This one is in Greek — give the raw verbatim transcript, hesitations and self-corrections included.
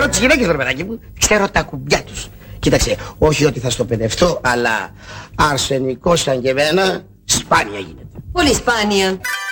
Ξέρω τις γυναίκες, ρε παιδάκι μου. Ξέρω τα κουμπιά τους. Κοίταξε, όχι ότι θα στο παιδευτώ, αλλά αρσενικό σαν και εμένα, σπάνια γίνεται. Πολύ σπάνια.